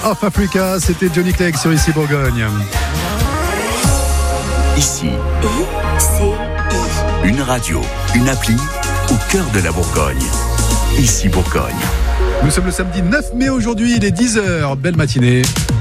of Africa, c'était Johnny Clegg sur Ici Bourgogne. Ici, une radio, une appli au cœur de la Bourgogne. Ici Bourgogne. Nous sommes le samedi 9 mai aujourd'hui, il est 10h. Belle matinée.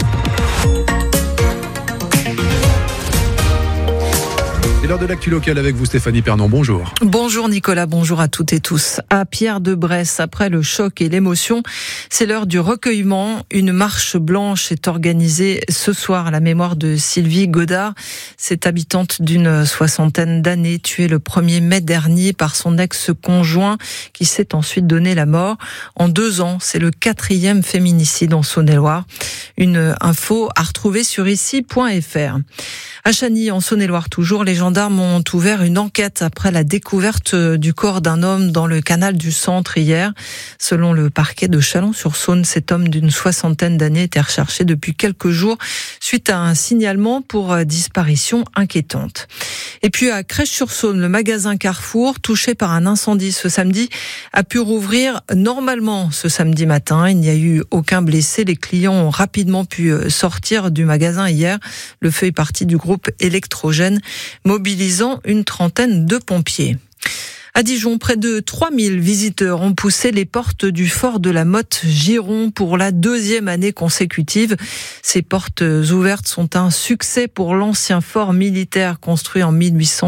C'est l'heure de l'actu locale avec vous Stéphanie Pernon, bonjour. Bonjour Nicolas, bonjour à toutes et tous. À Pierre-de-Bresse, après le choc et l'émotion, c'est l'heure du recueillement. Une marche blanche est organisée ce soir à la mémoire de Sylvie Godard. Cette habitante d'une soixantaine d'années, tuée le 1er mai dernier par son ex-conjoint qui s'est ensuite donné la mort. En 2 ans, c'est le 4e féminicide en Saône-et-Loire. Une info à retrouver sur ici.fr. À Chagny, en Saône-et-Loire toujours, les gendarmes ont ouvert une enquête après la découverte du corps d'un homme dans le canal du Centre hier. Selon le parquet de Chalon-sur-Saône, cet homme d'une soixantaine d'années était recherché depuis quelques jours suite à un signalement pour disparition inquiétante. Et puis à Crèche-sur-Saône, le magasin Carrefour, touché par un incendie ce samedi, a pu rouvrir normalement ce samedi matin. Il n'y a eu aucun blessé. Les clients ont rapidement pu sortir du magasin hier. Le feu est parti du groupe électrogène, mobilisant une trentaine de pompiers. À Dijon, près de 3000 visiteurs ont poussé les portes du fort de la Motte-Giron pour la 2e année consécutive. Ces portes ouvertes sont un succès pour l'ancien fort militaire construit en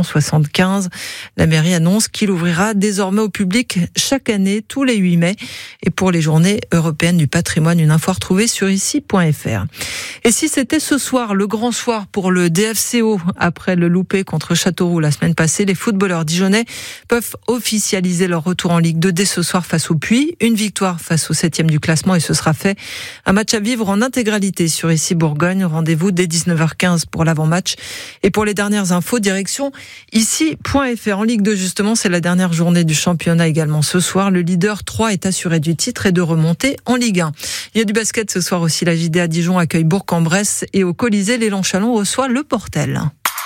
1875. La mairie annonce qu'il ouvrira désormais au public chaque année, tous les 8 mai. Et pour les journées européennes du patrimoine, une info retrouvée sur ici.fr. Et si c'était ce soir, le grand soir pour le DFCO, après le loupé contre Châteauroux la semaine passée, les footballeurs dijonnais peuvent officialiser leur retour en Ligue 2 dès ce soir face au Puy. Une victoire face au 7e du classement et ce sera fait. Un match à vivre en intégralité sur Ici Bourgogne. Rendez-vous dès 19h15 pour l'avant-match. Et pour les dernières infos, direction ici.fr. En Ligue 2, justement, c'est la dernière journée du championnat également ce soir. Le leader 3 est assuré du titre et de remonter en Ligue 1. Il y a du basket ce soir aussi. La JDA Dijon accueille Bourg-en-Bresse et au Colisée, l'Élan Chalon reçoit le Portel.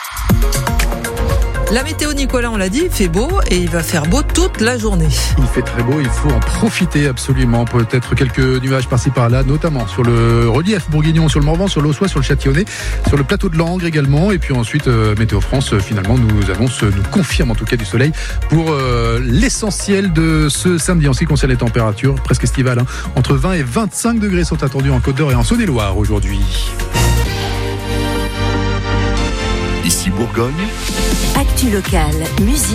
La météo, Nicolas, on l'a dit, il fait beau et il va faire beau toute la journée. Il fait très beau, il faut en profiter absolument. Peut-être quelques nuages par-ci par-là, notamment sur le relief bourguignon, sur le Morvan, sur l'Aussois, sur le Châtillonnais, sur le plateau de Langres également. Et puis ensuite, Météo France, finalement, nous annonce, nous confirme en tout cas du soleil pour l'essentiel de ce samedi. En ce qui concerne les températures, presque estivales, entre 20 et 25 degrés sont attendus en Côte d'Or et en Saône-et-Loire aujourd'hui. Ici Bourgogne. Actu locale, musique.